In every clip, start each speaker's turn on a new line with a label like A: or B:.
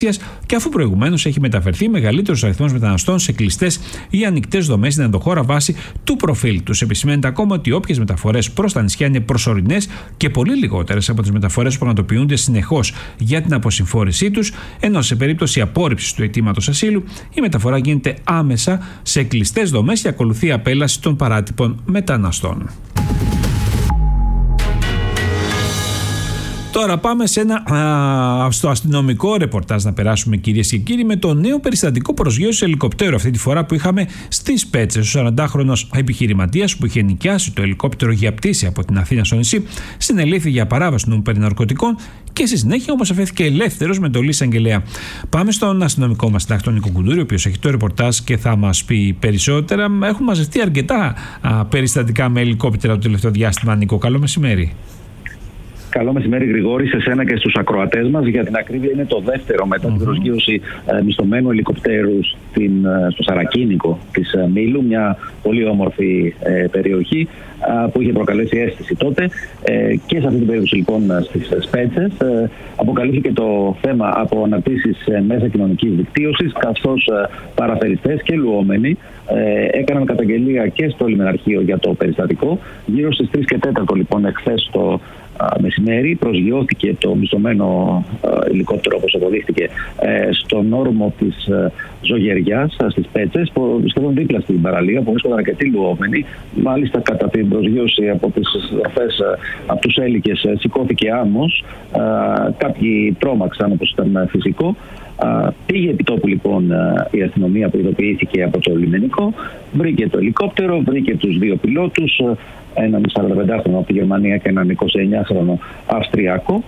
A: και αφού προηγουμένως έχει μεταφερθεί μεγαλύτερος αριθμός μεταναστών σε κλειστές ή ανοιχτές δομές στην ενδοχώρα βάση του προφίλ τους. Επισημαίνεται ακόμα ότι όποιες μεταφορές προς τα νησιά είναι προσωρινές και πολύ λιγότερες από τις μεταφορές που πραγματοποιούνται συνεχώς για την αποσυμφόρησή τους, ενώ σε περίπτωση απόρριψης του αιτήματος ασύλου η μεταφορά γίνεται άμεσα σε κλειστές δομές και ακολουθεί απέλαση των παράτυπων μεταναστών. Τώρα πάμε στο αστυνομικό ρεπορτάζ να περάσουμε, κυρίες και κύριοι, με το νέο περιστατικό προσγείωσης ελικοπτέρου. Αυτή τη φορά που είχαμε στις Πέτσες. Ο 40χρονος επιχειρηματίας που είχε νοικιάσει το ελικόπτερο για πτήση από την Αθήνα στο νησί συνελήφθη για παράβαση νόμου περί ναρκωτικών και στη συνέχεια όμως αφέθηκε ελεύθερος με εντολή εισαγγελέα. Πάμε στον αστυνομικό μας συντάκτη, τον Νίκο Κουντούρη, ο οποίος έχει το ρεπορτάζ και θα μας πει περισσότερα. Έχουν μαζευτεί αρκετά περιστατικά με ελικόπτερα το τελευταίο διάστημα. Νίκο, καλό μεσημέρι.
B: Καλό μεσημέρι, Γρηγόρη, σε σένα και στους ακροατές μας. Για την ακρίβεια, είναι το δεύτερο μετά την προσγείωση μισθωμένου ελικοπτέρου στο Σαρακίνικο της Μήλου, μια πολύ όμορφη περιοχή που είχε προκαλέσει αίσθηση τότε. Και σε αυτή την περίπτωση, λοιπόν, στις Πέτσες, αποκαλύφθηκε το θέμα από αναρτήσεις μέσα κοινωνικής δικτύωσης, καθώς παραφεριστές και λουόμενοι έκαναν καταγγελία και στο λιμεναρχείο για το περιστατικό. Γύρω στις 3 και 4, λοιπόν, εχθές το μεσημέρι προσγειώθηκε το μισθωμένο ελικόπτερο, όπως αποδείχθηκε, στον όρμο της Ζωγεριάς στις Πέτσες, σχεδόν δίπλα στην παραλία, που βρίσκονταν αρκετοί λουόμενοι. Μάλιστα, κατά την προσγείωση από τις στροφές από τους έλικες σηκώθηκε άμμος. Κάποιοι τρόμαξαν, όπως ήταν φυσικό. Πήγε επί τόπου, λοιπόν, η αστυνομία που ειδοποιήθηκε από το λιμενικό, βρήκε το ελικόπτερο, βρήκε τους 2 πιλότους, έναν 45χρονο από τη Γερμανία και έναν 29χρονο Αυστριακό.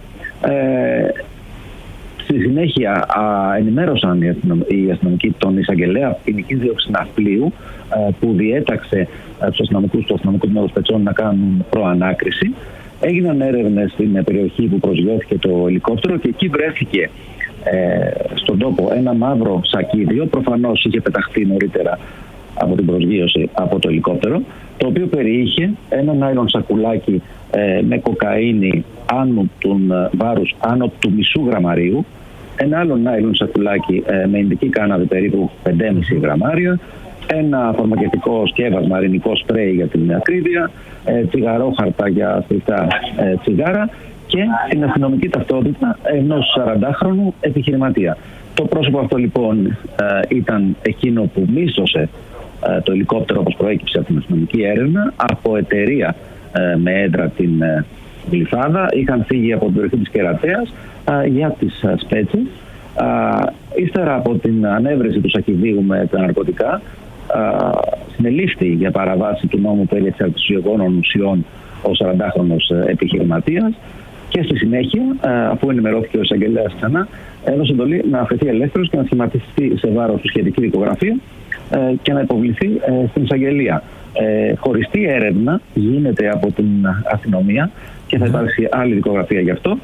B: Στη συνέχεια ενημέρωσαν οι αστυνομικοί τον εισαγγελέα ποινικής δίωξης ναυπλίου, που διέταξε τους αστυνομικούς του αστυνομικού τμήματος Πετσών να κάνουν προανάκριση. Έγιναν έρευνες στην περιοχή που προσγειώθηκε το ελικόπτερο και εκεί βρέθηκε στον τόπο ένα μαύρο σακίδιο. Προφανώς είχε πεταχθεί νωρίτερα από την προσγείωση από το ελικόπτερο, το οποίο περιείχε ένα νάιλον σακουλάκι με κοκαίνη βάρους άνω του μισού γραμμαρίου, ένα άλλο νάιλον σακουλάκι με ινδική κάναβη περίπου 5,5 γραμμάρια, ένα φαρμακευτικό σκεύασμα αρινικό σπρέι για την ακρίβεια, τσιγαρόχαρτα για στριφτά τσιγάρα και την αστυνομική ταυτότητα ενός 40χρονου επιχειρηματία. Το πρόσωπο αυτό, λοιπόν, ήταν εκείνο που μίσθωσε το ελικόπτερο, όπως προέκυψε από την αστυνομική έρευνα, από εταιρεία με έδρα την Γλυφάδα. Είχαν φύγει από την περιοχή της Κερατέας για τις Σπέτσες. Ύστερα από την ανέβρεση του σακιδίου με τα ναρκωτικά, συνελήφθη για παραβάση του νόμου περί εξαρτησιογόνων ουσιών ο 40χρονος επιχειρηματίας και στη συνέχεια, αφού ενημερώθηκε ο εισαγγελέας ξανά, έδωσε εντολή να αφαιθεί ελεύθερος και να σχηματιστεί σε βάρος του σχετική δικογραφία και να υποβληθεί στην εισαγγελία. Χωριστή έρευνα γίνεται από την αστυνομία και θα υπάρξει άλλη δικογραφία γι' αυτό.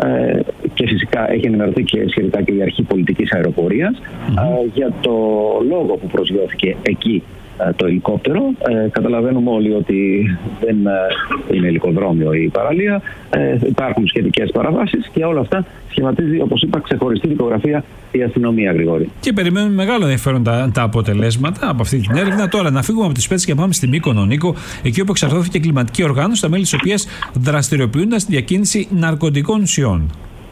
B: Και φυσικά έχει ενημερωθεί και σχετικά και η Αρχή Πολιτικής Αεροπορίας για το λόγο που προσγειώθηκε εκεί το ελικόπτερο. Καταλαβαίνουμε όλοι ότι δεν είναι ελικοδρόμιο η παραλία, υπάρχουν σχετικές παραβάσεις και όλα αυτά σχηματίζει, όπως είπα, ξεχωριστή δικογραφία η αστυνομία, Γρηγόρη.
A: Και περιμένουμε μεγάλο ενδιαφέρον τα αποτελέσματα από αυτή την έρευνα. Τώρα να φύγουμε από τις Πέτσες και πάμε στη Μύκονο, Νίκο, εκεί όπου εξαρθώθηκε κλιματική οργάνωση, τα μέλη της οποίας δραστηριοποιούνταν στη διακίνηση ναρκωτικών ουσιών.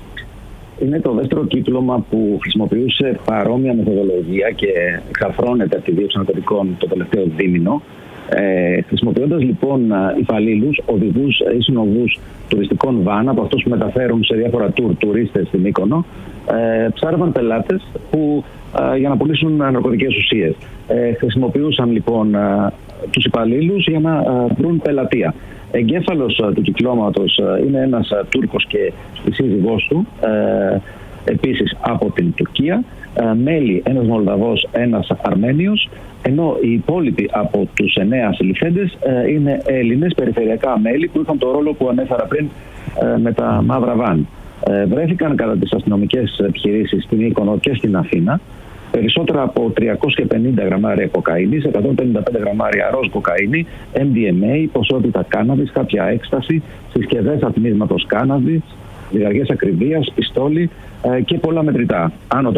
B: Είναι το δεύτερο κύκλωμα που χρησιμοποιούσε παρόμοια μεθοδολογία και εξαρθρώνεται από τη δίωξη ναρκωτικών το τελευταίο δίμηνο. Χρησιμοποιώντας, λοιπόν, υπαλλήλους, οδηγούς ή συνοδούς τουριστικών βαν, από αυτούς που μεταφέρουν σε διάφορα τουρίστες στην Μύκονο, ψάρευαν πελάτες για να πουλήσουν ναρκωτικές ουσίες. Χρησιμοποιούσαν, λοιπόν, τους υπαλλήλους για να βρουν πελατεία. Εγκέφαλος του κυκλώματος είναι ένας Τούρκος και η σύζυγός του, επίσης από την Τουρκία. Μέλη, ένας Μολδαβός, ένας Αρμένιος, ενώ οι υπόλοιποι από τους 9 συλληφθέντες είναι Έλληνες περιφερειακά μέλη που είχαν το ρόλο που ανέφερα πριν με τα μαύρα βαν. Βρέθηκαν κατά τις αστυνομικές επιχειρήσεις στην Μύκονο και στην Αθήνα περισσότερα από 350 γραμμάρια κοκαίνης, 155 γραμμάρια ροζ κοκαίνη, MDMA, ποσότητα κάναβης, κάποια έκσταση, συσκευές απνίσματος κάναβης, λιγαριές ακριβίας, πιστόλι και πολλά μετρητά. Άνω